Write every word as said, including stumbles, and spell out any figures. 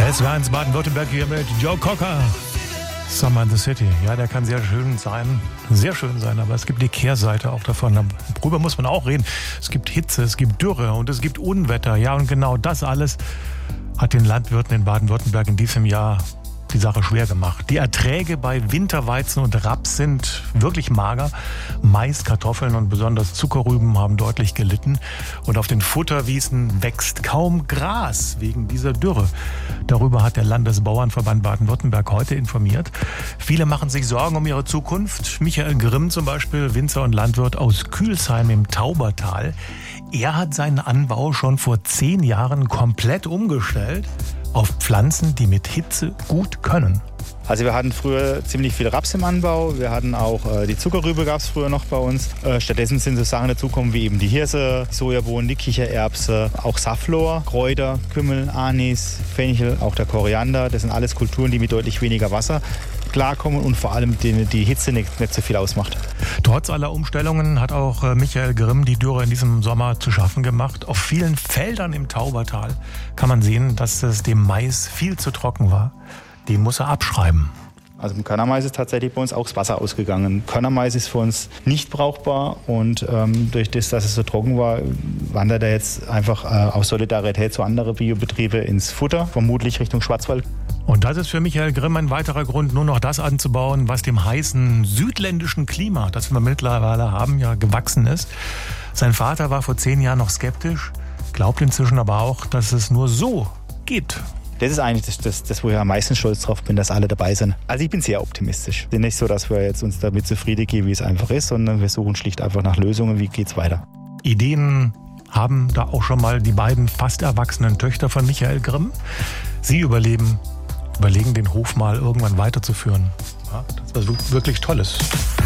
S W R eins Baden-Württemberg hier mit Joe Cocker. Summer in the City. Ja, der kann sehr schön sein. Sehr schön sein, aber es gibt die Kehrseite auch davon. Darüber muss man auch reden. Es gibt Hitze, es gibt Dürre und es gibt Unwetter. Ja, und genau das alles hat den Landwirten in Baden-Württemberg in diesem Jahr die Sache schwer gemacht. Die Erträge bei Winterweizen und Raps sind wirklich mager. Mais, Kartoffeln und besonders Zuckerrüben haben deutlich gelitten. Und auf den Futterwiesen wächst kaum Gras wegen dieser Dürre. Darüber hat der Landesbauernverband Baden-Württemberg heute informiert. Viele machen sich Sorgen um ihre Zukunft. Michael Grimm zum Beispiel, Winzer und Landwirt aus Kühlsheim im Taubertal. Er hat seinen Anbau schon vor zehn Jahren komplett umgestellt auf Pflanzen, die mit Hitze gut können. Also wir hatten früher ziemlich viel Raps im Anbau, wir hatten auch äh, die Zuckerrübe gab es früher noch bei uns. Äh, stattdessen sind so Sachen dazugekommen wie eben die Hirse, Sojabohnen, die Kichererbse, auch Safflor, Kräuter, Kümmel, Anis, Fenchel, auch der Koriander. Das sind alles Kulturen, die mit deutlich weniger Wasser klarkommen und vor allem die, die Hitze nicht, nicht so viel ausmacht. Trotz aller Umstellungen hat auch äh, Michael Grimm die Dürre in diesem Sommer zu schaffen gemacht. Auf vielen Feldern im Taubertal kann man sehen, dass es dem Mais viel zu trocken war. Den muss er abschreiben. Also im Körnermais ist tatsächlich bei uns auch das Wasser ausgegangen. Körnermais ist für uns nicht brauchbar und ähm, durch das, dass es so trocken war, wandert er jetzt einfach äh, aus Solidarität zu anderen Biobetriebe ins Futter, vermutlich Richtung Schwarzwald. Und das ist für Michael Grimm ein weiterer Grund, nur noch das anzubauen, was dem heißen südländischen Klima, das wir mittlerweile haben, ja gewachsen ist. Sein Vater war vor zehn Jahren noch skeptisch, glaubt inzwischen aber auch, dass es nur so geht. Das ist eigentlich das, das, das, wo ich am meisten stolz drauf bin, dass alle dabei sind. Also ich bin sehr optimistisch. Es ist nicht so, dass wir jetzt uns damit zufrieden geben, wie es einfach ist, sondern wir suchen schlicht einfach nach Lösungen, wie geht's weiter. Ideen haben da auch schon mal die beiden fast erwachsenen Töchter von Michael Grimm. Sie überleben, überlegen, den Hof mal irgendwann weiterzuführen. Ja, das war wirklich Tolles.